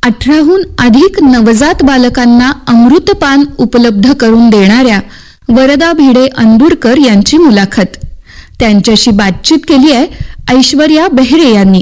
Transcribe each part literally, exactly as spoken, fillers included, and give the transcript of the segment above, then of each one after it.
अठराहून अधिक नवजात बालकांना अमृतपान उपलब्ध करून देणाऱ्या वरदा भिडे अंदुरकर यांची मुलाखत. त्यांच्याशी बातचीत केली आहे ऐश्वर्या बेहरे यांनी.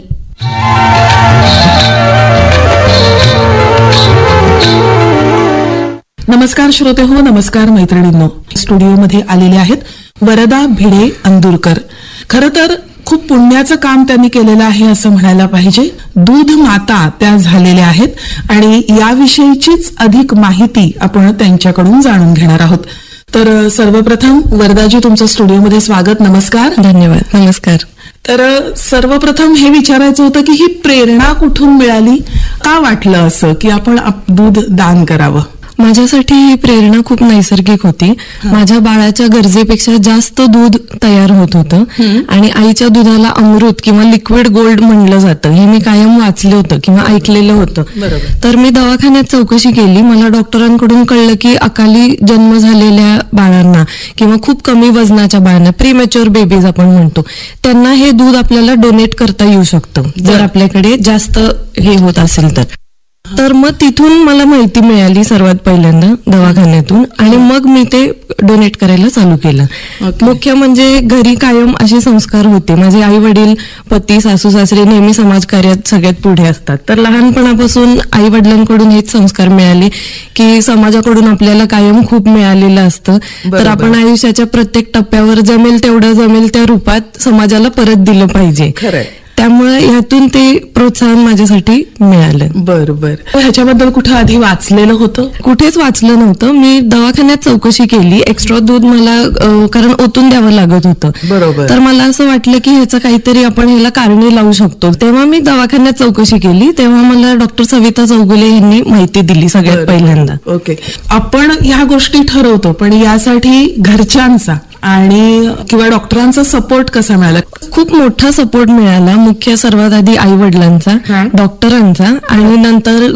नमस्कार श्रोते हो, नमस्कार मैत्रिणींनो. स्टुडिओमध्ये आलेले आहेत वरदा भिडे अंदुरकर. खरं तर खूप पुण्याचं काम त्यांनी केलेलं आहे असं म्हणायला पाहिजे. दूध माता त्या झालेल्या आहेत आणि याविषयीचीच अधिक माहिती आपण त्यांच्याकडून जाणून घेणार आहोत. तर सर्वप्रथम वरदाजी, तुमचं स्टुडिओमध्ये स्वागत. नमस्कार. धन्यवाद. नमस्कार. तर सर्वप्रथम हे विचारायचं होतं की ही प्रेरणा कुठून मिळाली, का वाटलं असं की आपण दूध दान करावं? माझ्यासाठी ही प्रेरणा खूप नैसर्गिक होती. माझ्या बाळाच्या गरजेपेक्षा जास्त दूध तयार होत होतं आणि आईच्या दुधाला अमृत किंवा लिक्विड गोल्ड म्हणलं जातं हे मी कायम वाचलं होतं किंवा ऐकलेलं होतं. तर मी दवाखान्यात चौकशी केली. मला डॉक्टरांकडून कळलं की अकाली जन्म झालेल्या बाळांना किंवा खूप कमी वजनाच्या बाळांना, प्रीमॅच्युअर बेबीज आपण म्हणतो, त्यांना हे दूध आपल्याला डोनेट करता येऊ शकतं जर आपल्याकडे जास्त हे होत असेल तर. तर मग तिथून मला माहिती मिळाली सर्वात पहिल्यांदा दवाखान्यातून आणि मग मी ते डोनेट करायला चालू केलं. मुख्य म्हणजे घरी कायम असे संस्कार होते. माझे आई वडील, पती, सासू सासरे नेहमी समाजकार्यात सगळ्यात पुढे असतात. तर लहानपणापासून आई वडिलांकडून हेच संस्कार मिळाले की समाजाकडून आपल्याला कायम खूप मिळालेलं असतं. तर आपण आयुष्याच्या प्रत्येक टप्प्यावर जमेल तेवढं जमेल त्या रूपात समाजाला परत दिलं पाहिजे. त्यामुळे ह्यातून ते प्रोत्साहन माझ्यासाठी मिळालं. बरं बरं. ह्याच्याबद्दल कुठं आधी वाचलेलं होतं? कुठेच वाचलं नव्हतं. मी दवाखान्यात चौकशी केली. एक्स्ट्रा दूध मला कारण ओतून द्यावं लागत होतं. बरोबर. तर मला असं वाटलं की ह्याचं काहीतरी आपण ह्याला कारणे लावू शकतो. तेव्हा मी दवाखान्यात चौकशी केली. तेव्हा मला डॉक्टर सविता चौगुले यांनी माहिती दिली सगळ्यात पहिल्यांदा. ओके. आपण ह्या गोष्टी ठरवतो, पण यासाठी घरच्यांचा आणि किंवा डॉक्टरांचा सपोर्ट कसा मिळाला? खूप मोठा सपोर्ट मिळाला. मुख्य सर्वात आधी आई वडिलांचा, डॉक्टरांचा आणि नंतर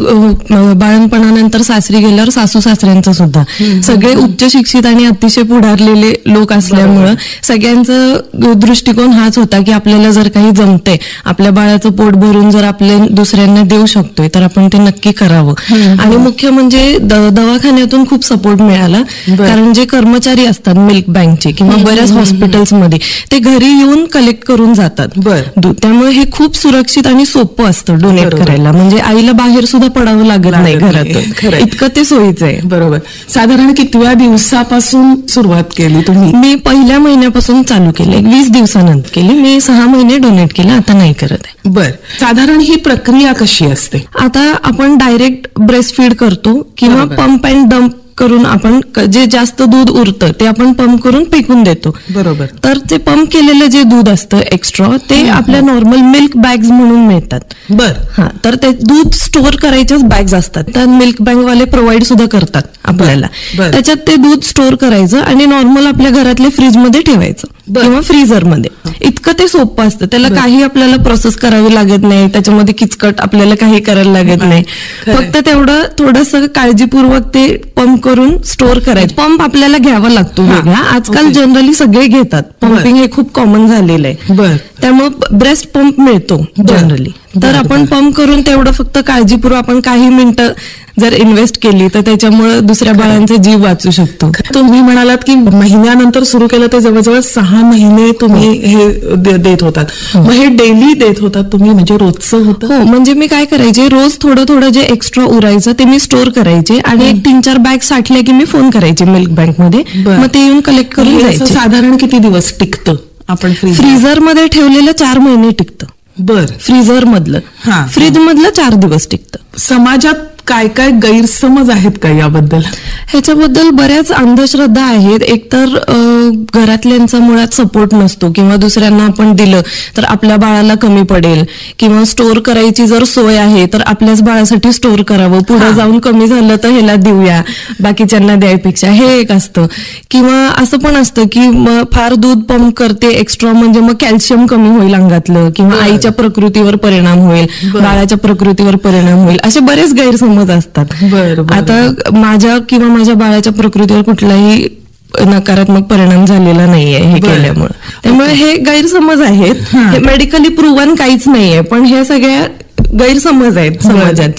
बाळणपणानंतर सासरी गेल्यावर सासू सासऱ्यांचा सुद्धा. सगळे उच्च शिक्षित आणि अतिशय पुढारलेले लोक असल्यामुळं सगळ्यांचा दृष्टिकोन हाच होता की आपल्याला जर काही जमतंय, आपल्या बाळाचं पोट भरून जर आपल्या दुसऱ्यांना देऊ शकतोय तर आपण ते नक्की करावं. आणि मुख्य म्हणजे दवाखान्यातून खूप सपोर्ट मिळाला. कारण जे कर्मचारी असतात मिल्क बँकचे किंवा बऱ्याच हॉस्पिटल्समध्ये ते घरी येऊन कलेक्ट करून जातात दूध. त्यामुळे हे खूप सुरक्षित आणि सोपं असतं डोनेट करायला. म्हणजे आईला बाहेर सुद्धा पडावं लागत नाही घरातून. इतकं ते सोयीचं आहे. बरोबर. साधारण कितव्या दिवसापासून सुरुवात केली तुम्ही? मी पहिल्या महिन्यापासून चालू केली. वीस दिवसानंतर केली. मी सहा महिने डोनेट केलं, आता नाही करत आहे. बर. साधारण ही प्रक्रिया कशी असते? आता आपण डायरेक्ट ब्रेस्ट फीड करतो किंवा पंप अँड डंप करून आपण जे जास्त दूध उरतं ते आपण पंप करून फेकून देतो. बरोबर. तर ते पंप केलेलं जे दूध असतं एक्स्ट्रा ते आपल्या नॉर्मल मिल्क बॅग्स म्हणून मिळतात. बर. हा. तर ते दूध स्टोअर करायच्याच बॅग्स असतात. तर मिल्क बँक वाले प्रोव्हाइड सुद्धा करतात आपल्याला. त्याच्यात ते दूध स्टोअर करायचं आणि नॉर्मल आपल्या घरातल्या फ्रीजमध्ये ठेवायचं किंवा फ्रीझरमध्ये. इतकं ते सोपं असतं. त्याला काही आपल्याला प्रोसेस करावी लागत नाही. त्याच्यामध्ये किचकट आपल्याला काही करायला लागत नाही. फक्त तेवढं थोडंसं काळजीपूर्वक ते पंप करून स्टोअर करायचं. पंप आपल्याला घ्यावा लागतो वेगळा. आजकाल जनरली सगळे घेतात. पंपिंग हे खूप कॉमन झालेलं आहे. त्यामुळे ब्रेस्ट पंप मिळतो जनरली. तर आपण पंप करून तेवढं फक्त काळजीपूर्वक आपण काही मिनिटं जर इन्व्हेस्ट केली तर त्याच्यामुळे दुसऱ्या बाळांचे जीव वाचू शकतो. तुम्ही म्हणालात की महिन्यानंतर सुरू केलं ते जवळजवळ सहा महिने तुम्ही हे देत होतात. मग हे डेली देत होतात तुम्ही, म्हणजे रोजचं होतं? हो. म्हणजे मी काय करायचे, रोज थोडं थोडं जे एक्स्ट्रा उरायचं ते मी स्टोअर करायचे आणि एक तीन चार बॅग साठल्या की मी फोन करायचे मिल्क बँकमध्ये. मग ते येऊन कलेक्ट करून जायचे. साधारण किती दिवस टिकतं? आपण फ्रीझर मध्ये ठेवलेलं चार महिने टिकतं. बर. फ्रीझर मधलं. फ्रीज मधलं चार दिवस टिकतं. समाजात काय काय गैरसमज आहेत का याबद्दल? ह्याच्याबद्दल बऱ्याच अंधश्रद्धा आहेत. एकतर घरातल्यांचा मुळात सपोर्ट नसतो किंवा दुसऱ्यांना आपण दिलं तर आपल्या बाळाला कमी पडेल किंवा स्टोअर करायची जर सोय आहे तर आपल्याच बाळासाठी स्टोअर करावं, पुढे जाऊन कमी झालं तर ह्याला देऊया बाकीच्यांना द्यायपेक्षा, हे एक असतं. किंवा असं पण असतं की फार दूध पंप करते एक्स्ट्रा म्हणजे मग कॅल्शियम कमी होईल अंगातलं किंवा आईच्या प्रकृतीवर परिणाम होईल, बाळाच्या प्रकृतीवर परिणाम होईल, असे बरेच गैरसमज असतात. आता माझ्या किंवा माझ्या बाळाच्या प्रकृतीवर कुठलाही नकारात्मक परिणाम झालेला नाहीये हे केल्यामुळे. त्यामुळे हे गैरसमज आहेत. हे मेडिकली प्रूव्हन काहीच नाहीये, पण हे सगळ्या गैरसमज आहेत समाजात.